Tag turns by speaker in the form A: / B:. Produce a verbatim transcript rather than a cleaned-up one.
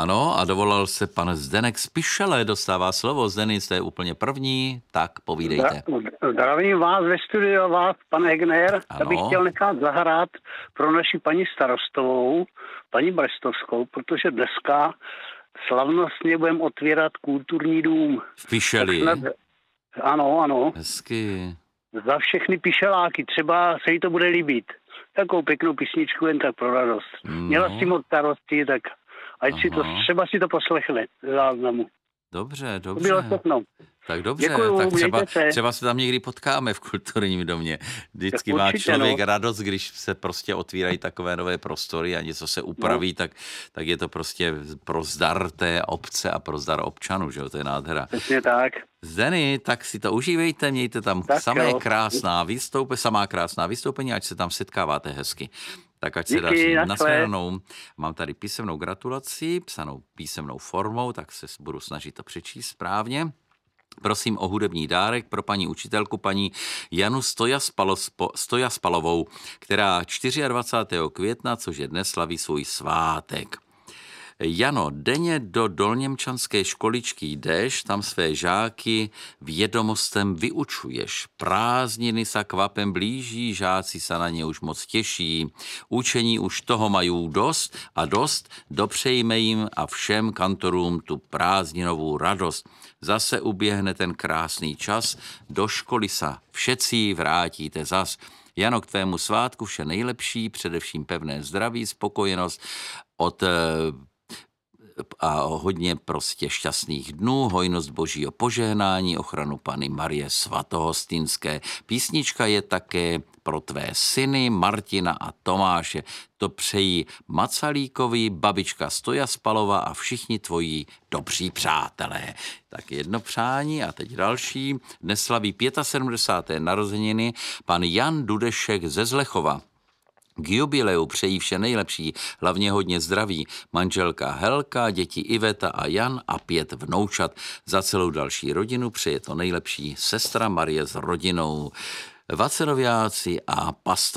A: Ano, a dovolal se pan Zdeněk z Pišele, dostává slovo. Zdeněk, jste úplně první, tak povídejte.
B: Zdravím vás ve studiu a vás, pan Egner. Já bych
A: Ano.
B: chtěl nechat zahrát pro naši paní starostovou, paní Brestovskou, protože dneska slavnostně budeme otvírat kulturní dům.
A: V Pišeli.
B: Snad... Ano, ano.
A: Hezky.
B: Za všechny pišeláky, třeba se jí to bude líbit. Takovou pěknou písničku jen tak pro radost.
A: No.
B: Měla s tím od starosti, tak ať si to, třeba si to poslechne z záznamu.
A: Dobře,
B: To
A: dobře.
B: bylo všechno.
A: Tak dobře,
B: Děkuju,
A: tak třeba,
B: se.
A: třeba se tam někdy potkáme v kulturním domě. Vždycky
B: Tak
A: má
B: určitě,
A: člověk
B: no.
A: radost, když se prostě otvírají takové nové prostory a něco se upraví, no. tak, tak je to prostě pro zdar té obce a pro zdar občanů, že jo, to je nádhera.
B: Přesně tak.
A: Zdeny, tak si to užívejte, mějte tam
B: Tak
A: samé
B: jo.
A: krásná vystoupení, samá krásná vystoupení, ať se tam setkáváte hezky. Tak ať se
B: Díky,
A: daří.
B: naschle.
A: Nashledanou. Mám tady písemnou gratulaci, psanou písemnou formou, tak se budu snažit to přečíst správně. Prosím o hudební dárek pro paní učitelku, paní Janu Stojaspalovou, která dvacátého čtvrtého května, což je dnes, slaví svůj svátek. Jano, denně do dolněmčanské školičky jdeš, tam své žáky vědomostem vyučuješ. Prázdniny sa kvapem blíží, žáci sa na ně už moc těší. Učení už toho mají dost a dost, dopřejme jim a všem kantorům tu prázdninovou radost. Zase uběhne ten krásný čas, do školy sa všetci vrátíte zas. Jano, k tvému svátku vše nejlepší, především pevné zdraví, spokojenost od a hodně prostě šťastných dnů, hojnost božího požehnání, ochranu Panny Marie Svatohostinské. Písnička je také pro tvé syny Martina a Tomáše. To přejí Macalíkovi, babička Stojaspalova a všichni tvoji dobří přátelé. Tak jedno přání a teď další. Dnes slaví sedmdesáté páté narozeniny pan Jan Dudešek ze Zlechova. K jubileu přejí vše nejlepší, hlavně hodně zdraví, manželka Helka, děti Iveta a Jan a pět vnoučat. Za celou další rodinu přeje to nejlepší sestra Marie s rodinou, Vacenoviáci a pastor.